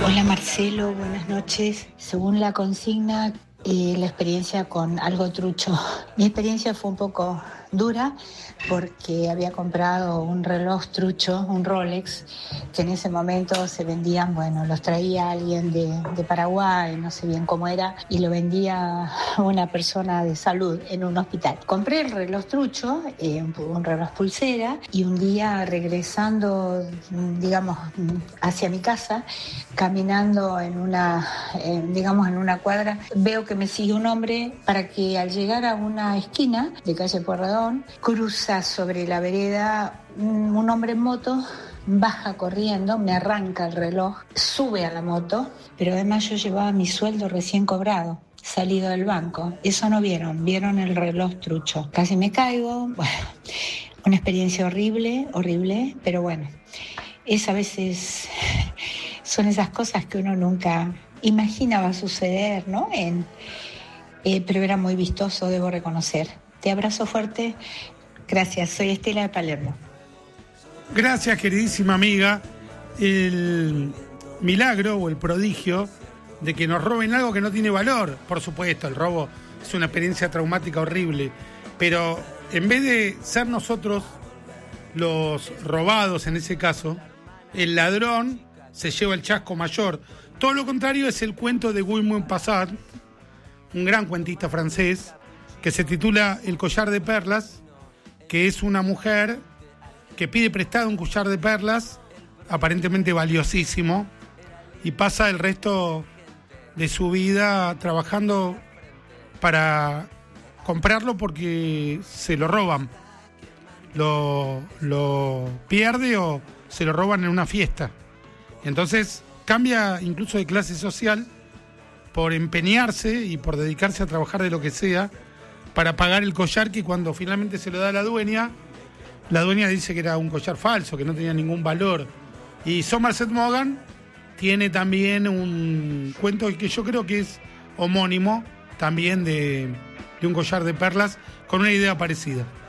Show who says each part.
Speaker 1: Hola Marcelo, buenas noches. Según la consigna, la experiencia con algo trucho. Mi experiencia fue un poco dura porque había comprado un reloj trucho, un Rolex, que en ese momento se vendían, bueno, los traía alguien de Paraguay, no sé bien cómo era, y lo vendía una persona de salud en un hospital. Compré el reloj trucho, un reloj pulsera, y un día regresando, digamos, hacia mi casa, caminando en una cuadra, veo que me sigue un hombre para que al llegar a una esquina de calle Pueyrredón, cruza sobre la vereda un hombre en moto, baja corriendo, me arranca el reloj, sube a la moto, pero además yo llevaba mi sueldo recién cobrado, salido del banco. Eso no vieron el reloj trucho. Casi me caigo, bueno, una experiencia horrible, pero bueno, a veces son esas cosas que uno nunca imagina va a suceder, ¿no? Pero era muy vistoso, debo reconocer. Te abrazo fuerte. Gracias, soy Estela de Palermo.
Speaker 2: Gracias, queridísima amiga. El milagro o el prodigio de que nos roben algo que no tiene valor. Por supuesto, el robo es una experiencia traumática horrible, pero en vez de ser nosotros los robados en ese caso, el ladrón se lleva el chasco mayor. Todo lo contrario es el cuento de Guy Maupassant, un gran cuentista francés, que se titula El collar de perlas, que es una mujer que pide prestado un collar de perlas, aparentemente valiosísimo, y pasa el resto de su vida trabajando para comprarlo porque se lo roban. Lo pierde o se lo roban en una fiesta. Entonces cambia incluso de clase social por empeñarse y por dedicarse a trabajar de lo que sea para pagar el collar que cuando finalmente se lo da a la dueña dice que era un collar falso, que no tenía ningún valor. Y Somerset Maugham tiene también un cuento que yo creo que es homónimo, también de un collar de perlas, con una idea parecida.